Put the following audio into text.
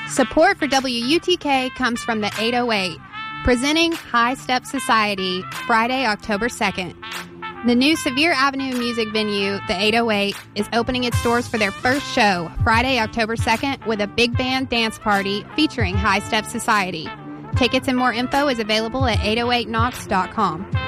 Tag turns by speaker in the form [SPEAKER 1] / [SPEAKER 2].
[SPEAKER 1] Support for WUTK comes from the 808, presenting High Step Society, Friday, October 2nd. The new Sevier Avenue music venue, the 808, is opening its doors for their first show, Friday, October 2nd, with a big band dance party featuring High Step Society. Tickets and more info is available at 808knox.com.